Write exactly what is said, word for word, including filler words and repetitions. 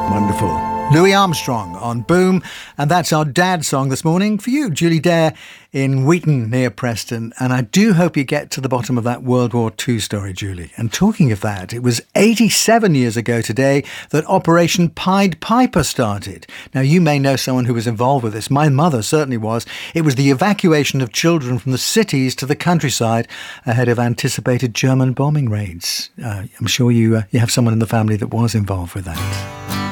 Wonderful. Louis Armstrong on Boom, and that's our dad song this morning for you, Julie Dare in Wheaton near Preston. And I do hope you get to the bottom of that World War Two story, Julie. And talking of that, it was eighty-seven years ago today that Operation Pied Piper started. Now, you may know someone who was involved with this. My mother certainly was. It was the evacuation of children from the cities to the countryside ahead of anticipated German bombing raids. Uh, I'm sure you uh, you have someone in the family that was involved with that.